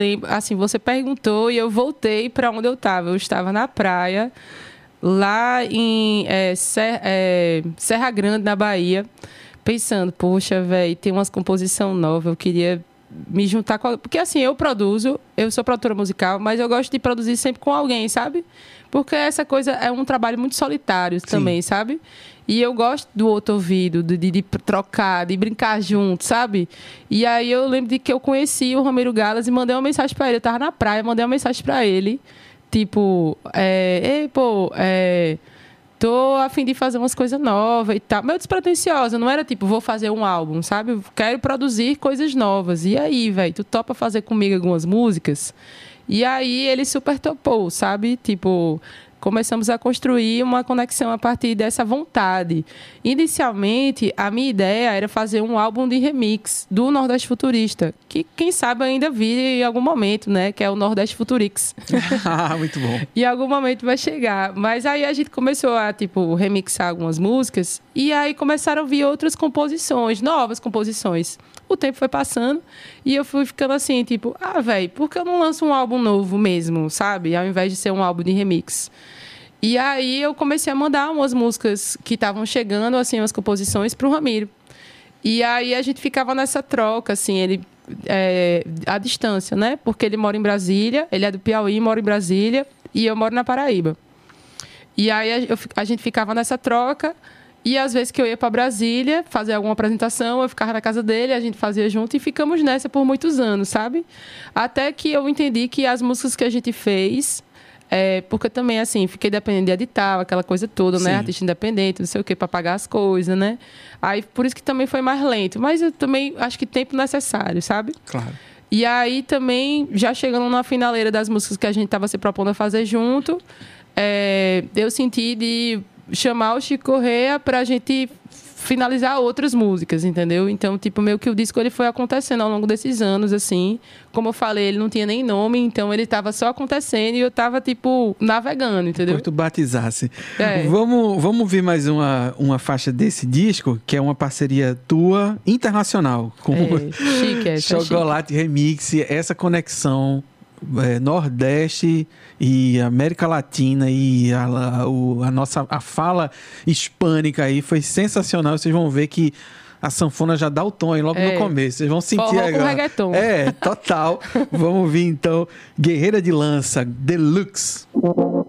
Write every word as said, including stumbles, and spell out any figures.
Assim, você perguntou e eu voltei para onde eu estava. Eu estava na praia, lá em é, Serra, é, Serra Grande, na Bahia, pensando, poxa, velho, tem umas composição nova, eu queria me juntar com... Porque, assim, eu produzo, eu sou produtora musical, mas eu gosto de produzir sempre com alguém, sabe? Porque essa coisa é um trabalho muito solitário também, sabe? E eu gosto do outro ouvido, de, de, de trocar, de brincar junto, sabe? E aí eu lembro de que eu conheci o Ramiro Galas e mandei uma mensagem para ele. Eu tava na praia, mandei uma mensagem para ele, tipo, é, ei, pô, é... tô a fim de fazer umas coisas novas e tal. Meio despretensiosa, não era tipo, vou fazer um álbum, sabe? Eu quero produzir coisas novas. E aí, velho, tu topa fazer comigo algumas músicas? E aí ele super topou, sabe? Tipo, começamos a construir uma conexão a partir dessa vontade. Inicialmente, a minha ideia era fazer um álbum de remix do Nordeste Futurista, que quem sabe ainda vire em algum momento, né? Que é o Nordeste Futurix. Ah, muito bom. Em algum momento vai chegar. Mas aí a gente começou a, tipo, remixar algumas músicas e aí começaram a vir outras composições, novas composições. O tempo foi passando e eu fui ficando assim, tipo, ah, velho, por que eu não lanço um álbum novo mesmo, sabe? Ao invés de ser um álbum de remix. E aí eu comecei a mandar umas músicas que estavam chegando, assim, umas composições para o Ramiro. E aí a gente ficava nessa troca, assim, ele... É, à distância, né? Porque ele mora em Brasília, ele é do Piauí, mora em Brasília, e eu moro na Paraíba. E aí a, eu, a gente ficava nessa troca, e às vezes que eu ia para Brasília fazer alguma apresentação, eu ficava na casa dele, a gente fazia junto, e ficamos nessa por muitos anos, sabe? Até que eu entendi que as músicas que a gente fez... É, porque também, assim, fiquei dependendo de edital, aquela coisa toda, né? Artista independente, não sei o quê, para pagar as coisas, né? Aí, por isso que também foi mais lento. Mas eu também acho que tempo necessário, sabe? Claro. E aí, também, já chegando na finaleira das músicas que a gente estava se propondo a fazer junto, é, eu senti de chamar o Chico Correa para a gente finalizar outras músicas, entendeu? Então, tipo, meio que o disco ele foi acontecendo ao longo desses anos, assim. Como eu falei, ele não tinha nem nome, então ele estava só acontecendo e eu estava, tipo, navegando, entendeu? Depois tu batizasse. É. Vamos, vamos ver mais uma, uma faixa desse disco, que é uma parceria tua internacional, com É, chique, é, Chocolate chique. Remix, essa conexão é, Nordeste e América Latina e a, a, o, a nossa a fala hispânica aí foi sensacional. Vocês vão ver que a sanfona já dá o tom aí logo é, no começo. Vocês vão sentir forró agora. Com reggaeton. É, total. Vamos ouvir então Guerreira de Lança, Deluxe.